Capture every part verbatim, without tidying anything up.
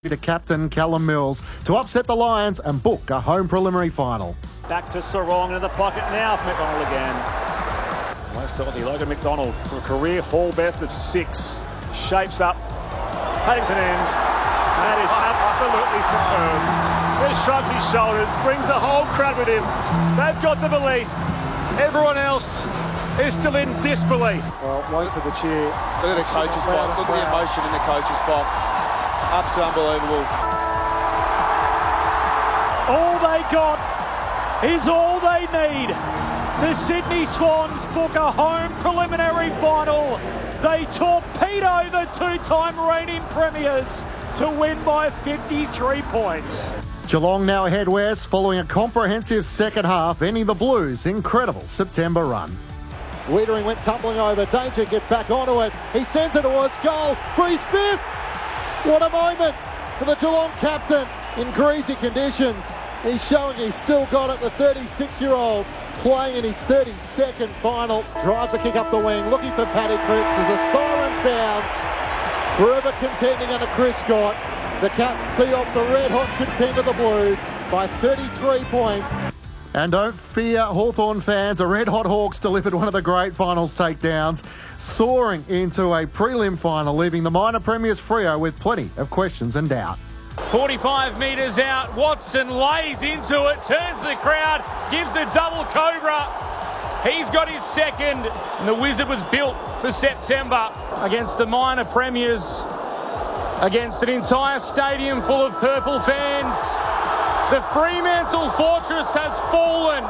to captain Callum Mills to upset the Lions and book a home preliminary final. Back to Sarong in the pocket now for McDonald again. West Aussie Logan McDonald for a career haul best of six. Shapes up. Paddington end. And that is absolutely superb. He shrugs his shoulders, brings the whole crowd with him. They've got the belief. Everyone else is still in disbelief. Well, wait for the cheer. Look at the coach's box. Look at the emotion in the coach's box. Absolutely unbelievable. All they got is all they need. The Sydney Swans book a home preliminary final. They torpedo the two-time reigning premiers to win by fifty-three points. Geelong now head west following a comprehensive second half, ending the Blues' incredible September run. Wiedering went tumbling over. Danger gets back onto it. He sends it towards goal. Free Smith! What a moment for the Geelong captain in greasy conditions. He's showing he's still got it, the thirty-six-year-old playing in his thirty-second final. Drives a kick up the wing, looking for Paddy Cripps as the siren sounds. Forever contending under Chris Scott. The Cats see off the red-hot contender, the Blues, by thirty-three points. And don't fear, Hawthorn fans, the Red Hot Hawks delivered one of the great finals takedowns, soaring into a prelim final, leaving the minor premiers Freo with plenty of questions and doubt. forty-five metres out, Watson lays into it, turns the crowd, gives the double cobra. He's got his second, and the Wizard was built for September against the minor premiers, against an entire stadium full of purple fans. The Fremantle Fortress has fallen.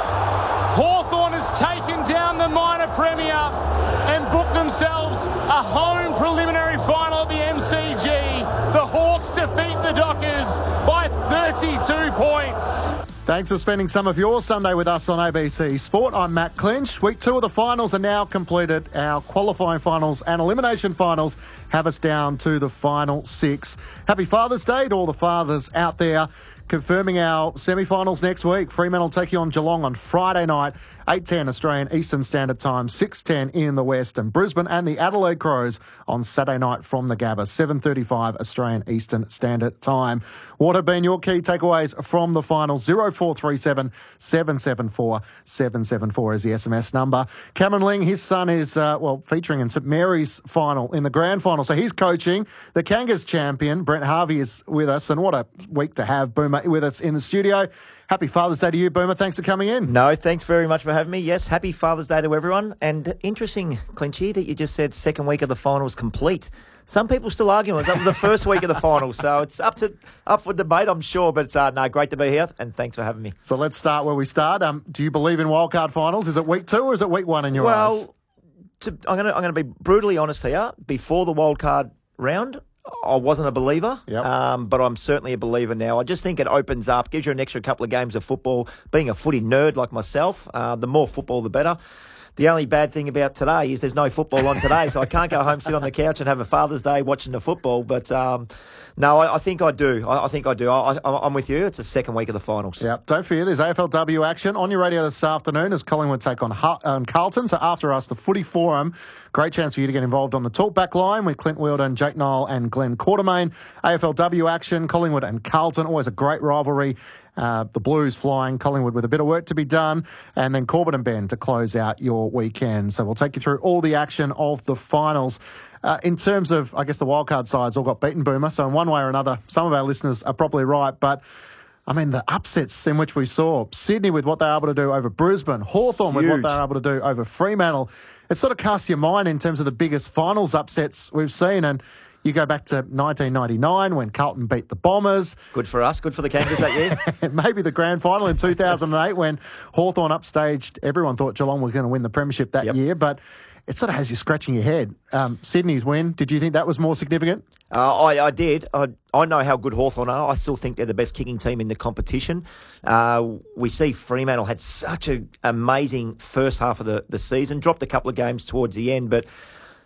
Hawthorn has taken down the minor premier and booked themselves a home preliminary final at the M C G. The Hawks defeat the Dockers by thirty-two points. Thanks for spending some of your Sunday with us on A B C Sport. I'm Matt Clinch. Week two of the finals are now completed. Our qualifying finals and elimination finals have us down to the final six. Happy Father's Day to all the fathers out there. Confirming our semi-finals next week. Fremantle taking on Geelong on Friday night, eight ten Australian Eastern Standard Time, six ten in the West, and Brisbane and the Adelaide Crows on Saturday night from the Gabba, seven thirty-five Australian Eastern Standard Time. What have been your key takeaways from the finals? zero four three seven, seven seven four, seven seven four is the S M S number. Cameron Ling, his son is, uh, well, featuring in St Mary's final, in the grand final, so he's coaching. The Kangas champion, Brent Harvey, is with us, and what a week to have Boomer with us in the studio. Happy Father's Day to you, Boomer. Thanks for coming in. No, thanks very much for having me. Yes, happy Father's Day to everyone. And interesting, Clinchy, that you just said second week of the finals complete. Some people still arguing that was the first week of the finals, so it's up to up for debate, I'm sure. But it's uh, no, great to be here, and thanks for having me. So let's start where we start. Um, do you believe in wildcard finals? Is it week two or is it week one in your well, eyes? Well, I'm going to I'm going to be brutally honest here. Before the wildcard round, I wasn't a believer, yep. um, but I'm certainly a believer now. I just think it opens up, gives you an extra couple of games of football. Being a footy nerd like myself, uh, the more football, the better. The only bad thing about today is there's no football on today, so I can't go home, sit on the couch and have a Father's Day watching the football. But um, no, I, I think I do. I, I think I do. I, I, I'm with you. It's the second week of the finals. Yeah, don't fear. There's A F L W action on your radio this afternoon as Collingwood take on um, Carlton. So after us, the Footy Forum. Great chance for you to get involved on the talkback line with Clint Wheeldon, Jake Niall and Glenn Quartermain. A F L W action, Collingwood and Carlton. Always a great rivalry. Uh, the Blues flying, Collingwood with a bit of work to be done, and then Corbett and Ben to close out your weekend. So we'll take you through all the action of the finals. Uh, in terms of, I guess, the wildcard sides all got beaten, Boomer, so in one way or another, some of our listeners are probably right, but I mean, the upsets in which we saw Sydney with what they were able to do over Brisbane, Hawthorn with what they were able to do over Fremantle, it sort of casts your mind in terms of the biggest finals upsets we've seen, and you go back to nineteen ninety-nine when Carlton beat the Bombers. Good for us, good for the Kangas that year. Maybe the grand final in two thousand eight when Hawthorn upstaged. Everyone thought Geelong was going to win the premiership that yep. year, but it sort of has you scratching your head. Um, Sydney's win, did you think that was more significant? Uh, I, I did. I, I know how good Hawthorn are. I still think they're the best kicking team in the competition. Uh, we see Fremantle had such an amazing first half of the, the season, dropped a couple of games towards the end, but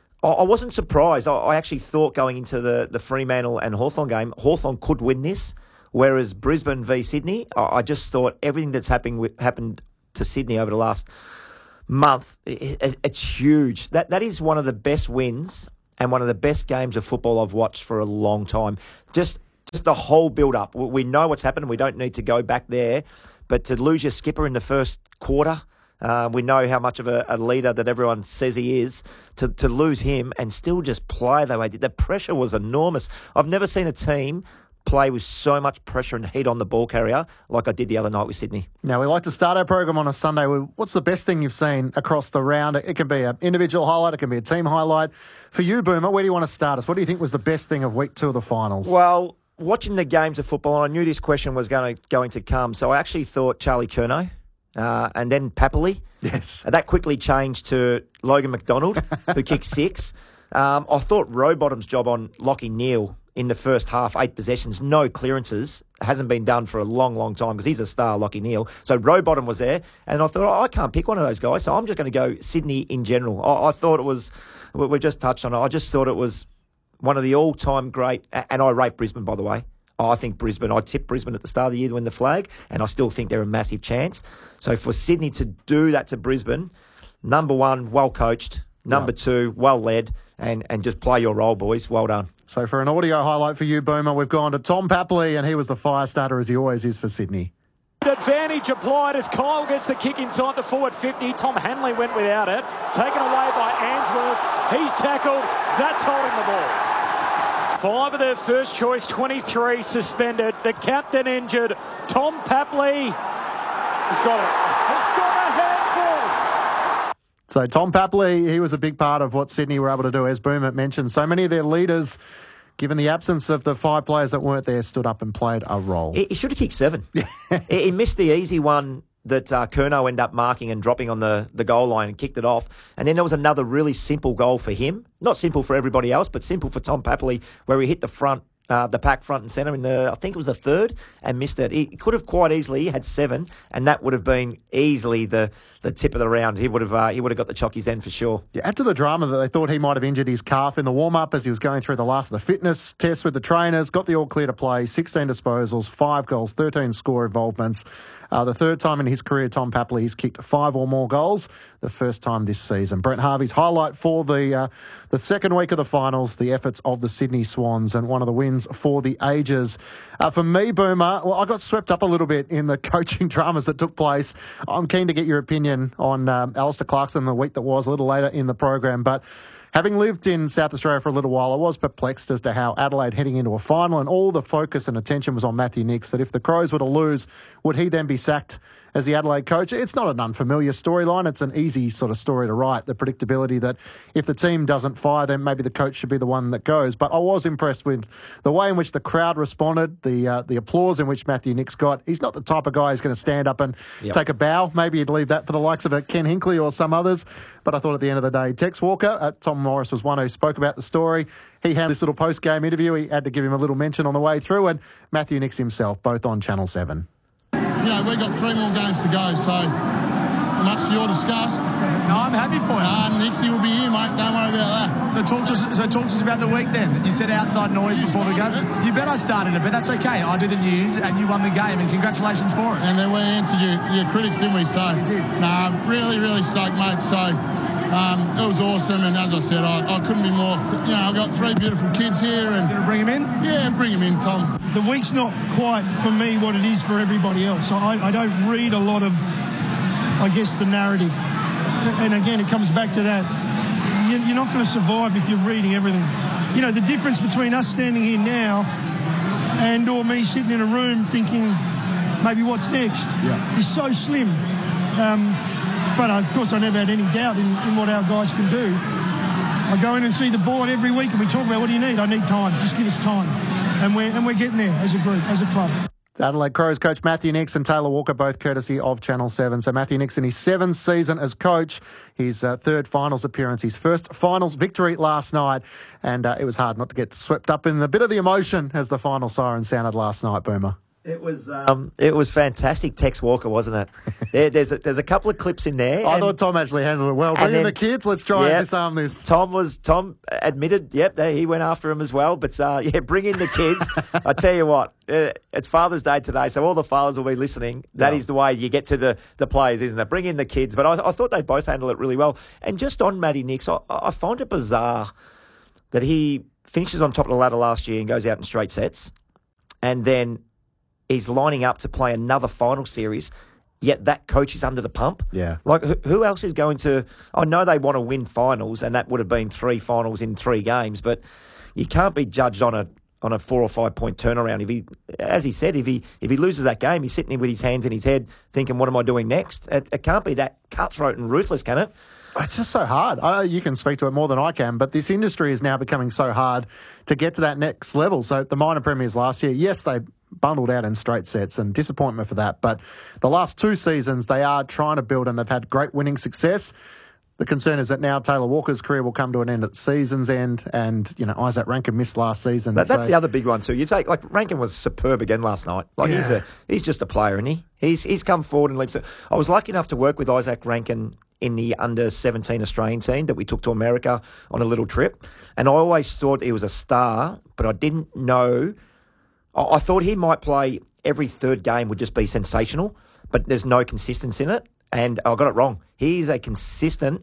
I wasn't surprised. I actually thought going into the, the Fremantle and Hawthorn game, Hawthorn could win this, whereas Brisbane v Sydney, I just thought everything that's happened with, happened to Sydney over the last month, it, it's huge. That That is one of the best wins and one of the best games of football I've watched for a long time. Just just the whole build-up. We know what's happened. We don't need to go back there. But to lose your skipper in the first quarter, uh, we know how much of a, a leader that everyone says he is. To, to lose him and still just play the way they did, the pressure was enormous. I've never seen a team play with so much pressure and heat on the ball carrier like I did the other night with Sydney. Now, we like to start our program on a Sunday with what's the best thing you've seen across the round? It can be an individual highlight, it can be a team highlight. For you, Boomer, where do you want to start us? What do you think was the best thing of week two of the finals? Well, watching the games of football, I knew this question was going to, going to come, so I actually thought Charlie Curnow uh, and then Papali. Yes. That quickly changed to Logan McDonald, who kicked six. Um, I thought Rowbottom's job on Lachie Neale in the first half, eight possessions, no clearances, hasn't been done for a long, long time because he's a star, Lachie Neale. So Rowbottom was there, and I thought, oh, I can't pick one of those guys, so I'm just going to go Sydney in general. I, I thought it was, we, we just touched on it, I just thought it was one of the all-time great, and I rate Brisbane, by the way. I think Brisbane, I tipped Brisbane at the start of the year to win the flag, and I still think they're a massive chance. So for Sydney to do that to Brisbane, number one, well coached, number yeah. two, well led, and, and just play your role, boys. Well done. So for an audio highlight for you, Boomer, we've gone to Tom Papley, and he was the fire starter as he always is for Sydney. Advantage applied as Kyle gets the kick inside the forward fifty. Tom Hanley went without it. Taken away by Answorth. He's tackled. That's holding the ball. Five of their first choice, twenty-three suspended. The captain injured. Tom Papley has got it. Has got a handful. So Tom Papley, he was a big part of what Sydney were able to do, as Boomer mentioned. So many of their leaders, given the absence of the five players that weren't there, stood up and played a role. He, he should have kicked seven. he, he missed the easy one that uh, Curnow ended up marking and dropping on the, the goal line and kicked it off. And then there was another really simple goal for him. Not simple for everybody else, but simple for Tom Papley, where he hit the front, uh, the pack front and centre in the, I think it was the third, and missed it. He could have quite easily had seven, and that would have been easily the, the tip of the round. He would have uh, he would have got the chockies then for sure. Yeah, add to the drama that they thought he might have injured his calf in the warm-up as he was going through the last of the fitness tests with the trainers, got the all clear to play, sixteen disposals, five goals, thirteen score involvements. Uh, the third time in his career, Tom Papley, he's kicked five or more goals, the first time this season. Brent Harvey's highlight for the uh, the second week of the finals, the efforts of the Sydney Swans, and one of the wins for the ages. Uh, for me, Boomer, well, I got swept up a little bit in the coaching dramas that took place. I'm keen to get your opinion on um, Alistair Clarkson the week that was, a little later in the program, but having lived in South Australia for a little while, I was perplexed as to how Adelaide heading into a final and all the focus and attention was on Matthew Nicks, that if the Crows were to lose, would he then be sacked as the Adelaide coach? It's not an unfamiliar storyline. It's an easy sort of story to write, the predictability that if the team doesn't fire, then maybe the coach should be the one that goes. But I was impressed with the way in which the crowd responded, the uh, the applause in which Matthew Nicks got. He's not the type of guy who's going to stand up and yep. take a bow. Maybe he'd leave that for the likes of a Ken Hinkley or some others. But I thought at the end of the day, Tex Walker, uh, Tom Morris was one who spoke about the story. He had this little post-game interview. He had to give him a little mention on the way through, and Matthew Nicks himself, both on Channel seven. You know, we've got three more games to go, so much to your disgust. No, I'm happy for you. Uh, Nixie will be here, mate. Don't worry about that. So talk to us, so talk to us about the week then. You said outside noise you before the game. It. You bet I started it, but that's okay. I do the news, and you won the game, and congratulations for it. And then we answered your, your critics, didn't we? So, nah, really, really stoked, mate. So, um, it was awesome, and as I said, I, I couldn't be more. You know, I've got three beautiful kids here, and you bring them in. Yeah, bring them in, Tom. The week's not quite for me what it is for everybody else. I, I don't read a lot of, I guess, the narrative. And again, it comes back to that. You're not going to survive if you're reading everything. You know, the difference between us standing here now and or me sitting in a room thinking maybe what's next yeah. is so slim. Um, but of course, I never had any doubt in, in what our guys can do. I go in and see the board every week and we talk about what do you need? I need time. Just give us time. And we're, and we're getting there as a group, as a club. Adelaide Crows coach Matthew Nicks and Taylor Walker, both courtesy of Channel seven. So Matthew Nicks in his seventh season as coach, his uh, third finals appearance, his first finals victory last night. And uh, it was hard not to get swept up in a bit of the emotion as the final siren sounded last night, Boomer. It was um, it was fantastic, Tex Walker, wasn't it? there, there's, a, there's a couple of clips in there. I and, thought Tom actually handled it well. Bring in the kids, let's try yep, and disarm this. Tom was Tom admitted, yep, he went after him as well. But uh, yeah, bring in the kids. I tell you what, uh, it's Father's Day today, so all the fathers will be listening. That yeah. is the way you get to the, the players, isn't it? Bring in the kids. But I, I thought they both handled it really well. And just on Matty Nicks, I, I find it bizarre that he finishes on top of the ladder last year and goes out in straight sets. and then he's lining up to play another final series, yet that coach is under the pump. Yeah. Like, who, who else is going to... I know they want to win finals, and that would have been three finals in three games, but you can't be judged on a on a four or five point turnaround. If he, as he said, if he if he loses that game, he's sitting there with his hands in his head thinking, what am I doing next? It, it can't be that cutthroat and ruthless, can it? It's just so hard. I know you can speak to it more than I can, but this industry is now becoming so hard to get to that next level. So the minor premiers last year, yes, they bundled out in straight sets and disappointment for that. But the last two seasons, they are trying to build and they've had great winning success. The concern is that now Taylor Walker's career will come to an end at the season's end, and you know Isaac Rankin missed last season. That, that's so. the other big one too. You take like Rankin was superb again last night. Like Yeah. he's a he's just a player, isn't he? He's he's come forward and leaps. I was lucky enough to work with Isaac Rankin in the under seventeen Australian team that we took to America on a little trip, and I always thought he was a star, but I didn't know. I, I thought he might play every third game would just be sensational, but there's no consistency in it. And I got it wrong. He's a consistent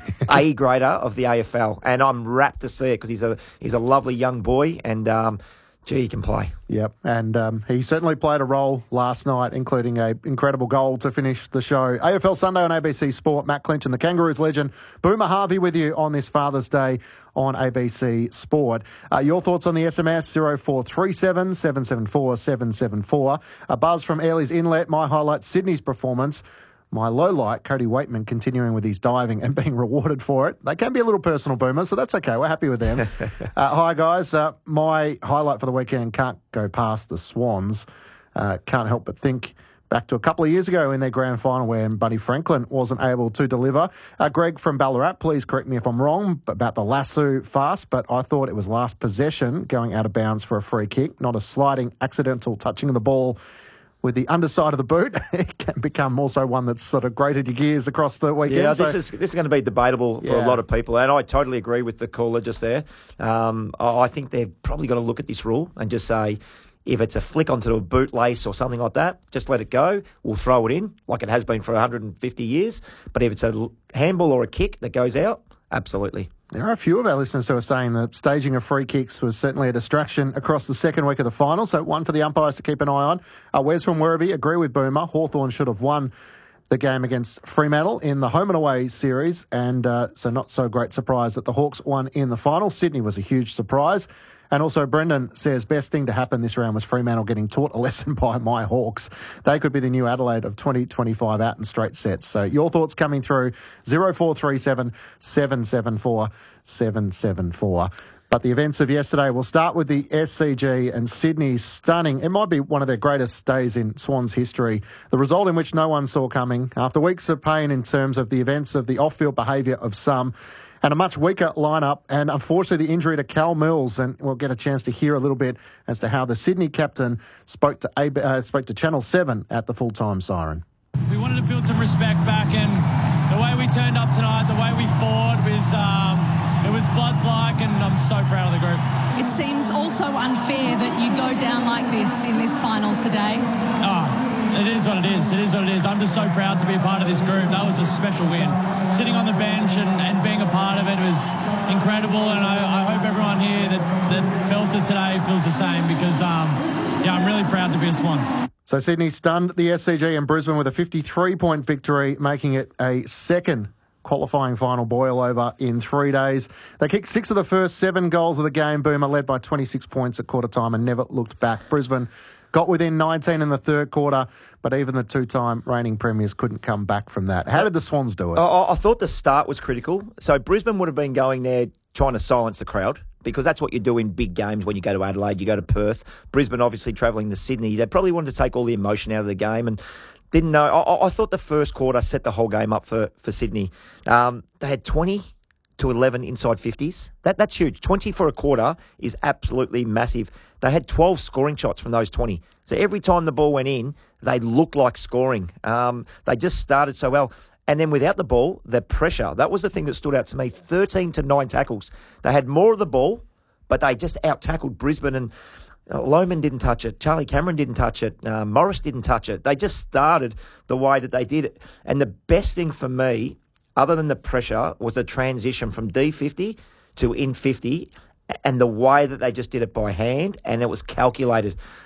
A grader of the A F L, and I'm rapt to see it because he's a he's a lovely young boy, and um, gee, he can play. Yep, and um, he certainly played a role last night, including an incredible goal to finish the show. A F L Sunday on A B C Sport. Matt Clinch and the Kangaroos legend Boomer Harvey with you on this Father's Day on A B C Sport. Uh, your thoughts on the S M S zero four three seven, seven seven four, seven seven four. A buzz from Airley's Inlet. My highlight, Sydney's performance. My low light, Cody Waitman continuing with his diving and being rewarded for it. They can be a little personal, Boomer, so that's okay. We're happy with them. uh, hi, guys. Uh, my highlight for the weekend can't go past the Swans. Uh, can't help but think back to a couple of years ago in their grand final where Buddy Franklin wasn't able to deliver. Uh, Greg from Ballarat, please correct me if I'm wrong about the lasso fast, but I thought it was last possession going out of bounds for a free kick, not a sliding accidental touching of the ball with the underside of the boot. It can become also one that's sort of grated your gears across the weekend. Yeah, so, this is this is going to be debatable for Yeah. a lot of people, and I totally agree with the caller just there. Um, I I think they've probably got to look at this rule and just say, if it's a flick onto a bootlace or something like that, just let it go. We'll throw it in like it has been for one hundred fifty years. But if it's a l- handball or a kick that goes out, absolutely. There are a few of our listeners who are saying that staging of free kicks was certainly a distraction across the second week of the final, so one for the umpires to keep an eye on. Uh, Wes from Werribee, agree with Boomer. Hawthorn should have won the game against Fremantle in the home and away series, and uh, so not so great surprise that the Hawks won in the final. Sydney was a huge surprise. And also Brendan says best thing to happen this round was Fremantle getting taught a lesson by my Hawks. They could be the new Adelaide of twenty twenty-five out in straight sets. So your thoughts coming through zero four three seven, seven seven four, seven seven four. But the events of yesterday, we'll start with the S C G and Sydney's stunning. It might be one of their greatest days in Swans history. The result in which no one saw coming after weeks of pain in terms of the events of the off-field behaviour of some, and a much weaker lineup, and unfortunately the injury to Cal Mills, and we'll get a chance to hear a little bit as to how the Sydney captain spoke to A B, uh, spoke to Channel seven at the full-time siren. We wanted to build some respect back, and the way we turned up tonight, the way we fought was um, it was Bloods like, and I'm so proud of the group. It seems also unfair that you go down like this in this final today. Oh, it is what it is. It is what it is. I'm just so proud to be a part of this group. That was a special win. Sitting on the bench and, and being a part of it was incredible, and I, I hope everyone here that, that felt it today feels the same because, um, yeah, I'm really proud to be a Swan. So Sydney stunned the S C G and Brisbane with a fifty-three point victory, making it a second qualifying final boil over in three days. They kicked six of the first seven goals of the game. Boomer led by twenty-six points at quarter time and never looked back. Brisbane got within nineteen in the third quarter, but even the two-time reigning premiers couldn't come back from that. How did the Swans do it? I, I thought the start was critical. So Brisbane would have been going there trying to silence the crowd, because that's what you do in big games when you go to Adelaide, you go to Perth. Brisbane obviously travelling to Sydney. They probably wanted to take all the emotion out of the game and didn't know. I, I thought the first quarter set the whole game up for, for Sydney. Um, they had twenty to eleven inside fifties. That That's huge. twenty for a quarter is absolutely massive. They had twelve scoring shots from those twenty. So every time the ball went in, they looked like scoring. Um, they just started so well. And then without the ball, the pressure, that was the thing that stood out to me. thirteen to nine tackles. They had more of the ball, but they just out-tackled Brisbane, and uh, Lohman didn't touch it. Charlie Cameron didn't touch it. Uh, Morris didn't touch it. They just started the way that they did it. And the best thing for me, other than the pressure, was the transition from D fifty to in fifty, and the way that they just did it by hand, and it was calculated.